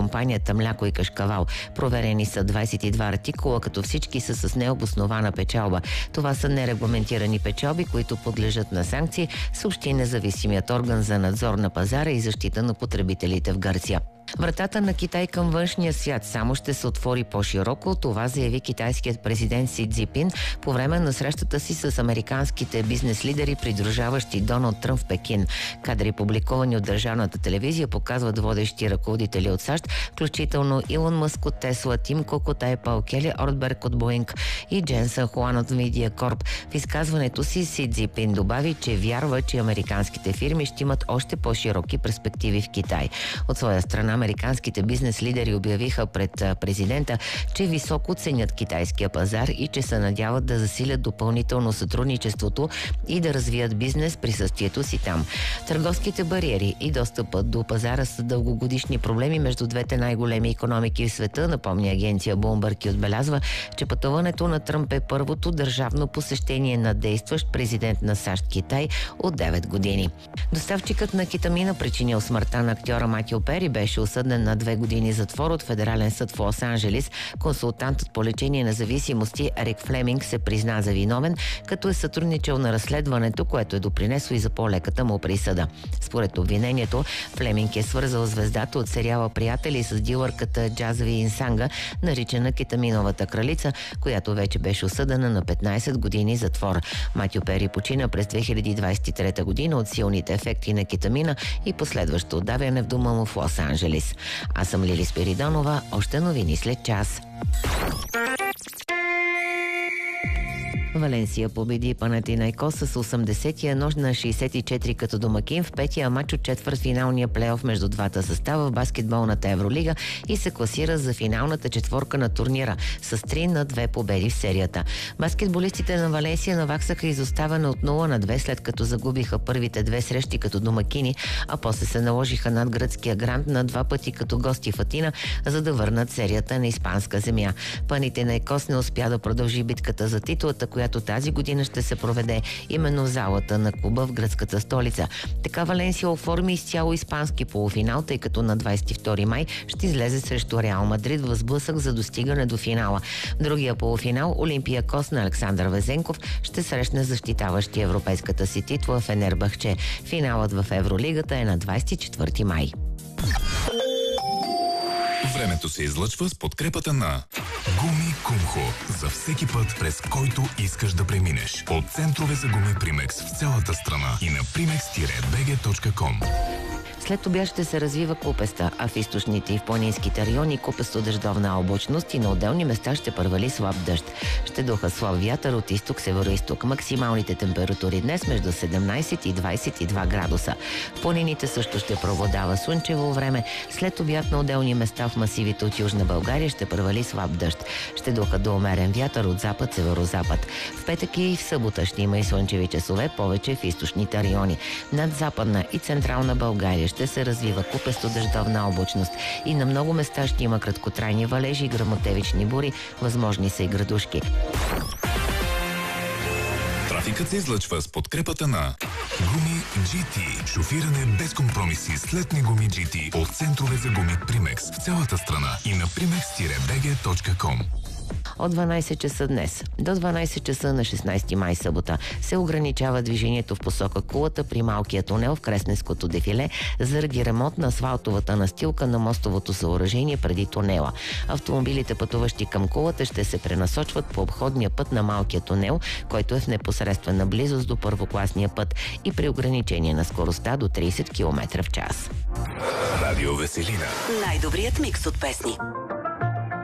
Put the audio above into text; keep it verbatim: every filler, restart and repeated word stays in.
компанията Мляко и кашкавал. Проверени са двадесет и два артикула, като всички са с необоснована печалба. Това са нерегламентирани печалби, които подлежат на санкции, съобщи независимият орган за надзор на пазара и защита на потребителите в Гърция. Вратата на Китай към външния свят само ще се отвори по-широко. Това заяви китайският президент Си Цзинпин по време на срещата си с американските бизнес лидери, придружаващи Доналд Тръмп в Пекин. Кадри, публикувани от държавната телевизия, показват водещи ръководители от САЩ, включително Илон Мъск от Тесла, Тим Кук от Apple, Кели Ордберг от Боинг и Дженсън Хуан от Медиакорп. В изказването си Си Цзинпин добави, че вярва, че американските фирми ще имат още по-широки перспективи в Китай. От своя страна американските бизнес лидери обявиха пред президента, че високо ценят китайския пазар и че се надяват да засилят допълнително сътрудничеството и да развият бизнес присъствието си там. Търговските бариери и достъпът до пазара са дългогодишни проблеми между двете най-големи икономики в света, напомня агенция Bloomberg и отбелязва, че пътуването на Тръмп е първото държавно посещение на действащ президент на САЩ Китай от девет години. Доставчикът на кетамина, причинил смъртта на актьора Матю Пери, беше осъден на две години затвор от Федерален съд в Лос-Анджелис. Консултантът по лечение на зависимости Рик Флеминг се призна за виновен, като е сътрудничал на разследването, което е допринесло и за по-леката му присъда. Според обвинението, Флеминг е свързал звездата от сериала Приятели с дилърката Джазави Инсанга, наричана кетаминовата кралица, която вече беше осъдена на петнадесет години затвор. Матю Пери почина през две хиляди двадесет и трета година от силните ефекти на кетамина и последващо отдавяне в дома му в Лос-Анджелис. Аз съм Лили Спиридонова. Още новини след час. Валенсия победи Панатинайкос с осемдесет и едно на шейсет и четири като домакин в петия мач от четвъртфиналния плейоф между двата състава в баскетболната Евролига и се класира за финалната четворка на турнира с три на две победи в серията. Баскетболистите на Валенсия наваксаха изоставане от нула на две, след като загубиха първите две срещи като домакини, а после се наложиха над гръцкия Грант на два пъти като гости в Атина, за да върнат серията на испанска земя. Панатинайкос не успя да продължи битката за титлата, която тази година ще се проведе именно в залата на клуба в гръцката столица. Така Валенсия оформи изцяло испански полуфинал, тъй като на двадесет и втори май ще излезе срещу Реал Мадрид в сблъсък за достигане до финала. В другия полуфинал Олимпиакос на Александър Везенков ще срещне защитаващи европейската си титла Фенербахче. Финалът в Евролигата е на двадесет и четвърти май. Времето се излъчва с подкрепата на Гуми Кумхо. За всеки път, през който искаш да преминеш. От центрове за гуми Примекс в цялата страна и на примекс би джи точка ком. След обяд ще се развива купеста, а в източните и в планинските райони купесто-дъждовна облачност и на отделни места ще първали слаб дъжд. Ще духа слаб вятър от изток-североизток. Максималните температури днес между седемнадесет и двадесет и два градуса. В планините също ще преобладава слънчево време. След обяд на отделни места в масивите от Южна България ще първали слаб дъжд. Ще духа до умерен вятър от запад-северозапад. В петък и в събота ще има и слънчеви часове, повече в източните райони. Над Западна и Централна България ще се развива купесто-дъждовна облачност и на много места ще има краткотрайни валежи и гръмотевични бури, възможни са и градушки. Трафикът се излъчва с подкрепата на Гуми джи ти. Шофиране без компромиси с летни гуми джи ти от центрове за гуми Примекс в цялата страна и на примекс би джи точка ком. От дванадесет часа днес до дванадесет часа на шестнадесети май събота се ограничава движението в посока Кулата при малкия тунел в Кресненското дефиле заради ремонт на асфалтовата настилка на мостовото съоръжение преди тунела. Автомобилите, пътуващи към Кулата, ще се пренасочват по обходния път на малкия тунел, който е в непосредствена близост до първокласния път и при ограничение на скоростта до тридесет километра в час. Радио Веселина. Най-добрият микс от песни.